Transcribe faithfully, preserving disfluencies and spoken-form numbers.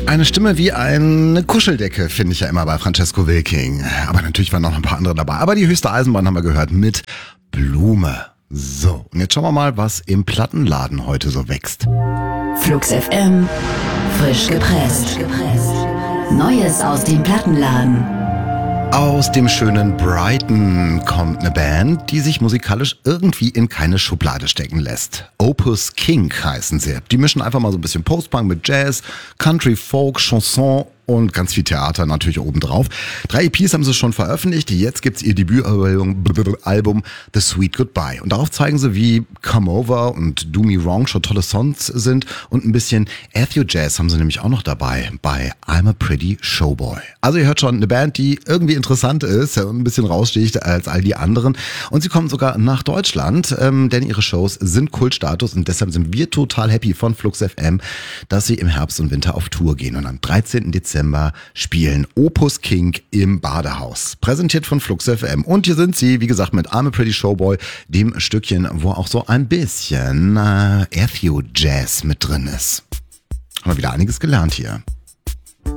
Eine Stimme wie eine Kuscheldecke, finde ich ja immer bei Francesco Wilking. Aber natürlich waren noch ein paar andere dabei. Aber die höchste Eisenbahn haben wir gehört mit Blume. So, und jetzt schauen wir mal, was im Plattenladen heute so wächst. Flux F M, frisch gepresst. Neues aus dem Plattenladen. Aus dem schönen Brighton kommt eine Band, die sich musikalisch irgendwie in keine Schublade stecken lässt. Opus King heißen sie. Die mischen einfach mal so ein bisschen Post-Punk mit Jazz, Country, Folk, Chanson und ganz viel Theater natürlich obendrauf. Drei E Ps haben sie schon veröffentlicht. Jetzt gibt's ihr Debütalbum Album The Sweet Goodbye. Und darauf zeigen sie, wie Come Over und Do Me Wrong schon tolle Songs sind. Und ein bisschen Ethio Jazz haben sie nämlich auch noch dabei bei I'm a Pretty Showboy. Also ihr hört schon, eine Band, die irgendwie interessant ist und ein bisschen raussticht als all die anderen. Und sie kommen sogar nach Deutschland, ähm, denn ihre Shows sind Kultstatus. Und deshalb sind wir total happy von Flux F M, dass sie im Herbst und Winter auf Tour gehen. Und am dreizehnten Dezember spielen Opus King im Badehaus. Präsentiert von Flux F M. Und hier sind sie, wie gesagt, mit I'm a Pretty Showboy, dem Stückchen, wo auch so ein bisschen äh, Ethio Jazz mit drin ist. Haben wir wieder einiges gelernt hier.